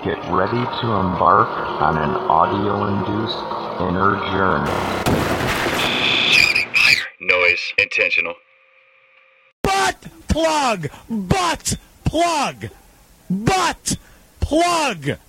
Get ready to embark on an audio-induced inner journey. Noise. Intentional. Butt plug! Butt plug! Butt plug!